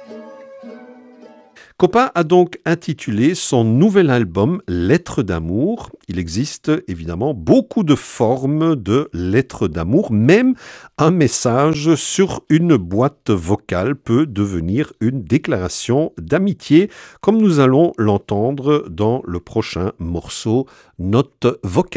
Copa a donc intitulé son nouvel album Lettres d'amour. Il existe évidemment beaucoup de formes de lettres d'amour. Même un message sur une boîte vocale peut devenir une déclaration d'amitié, comme nous allons l'entendre dans le prochain morceau, Note vocale.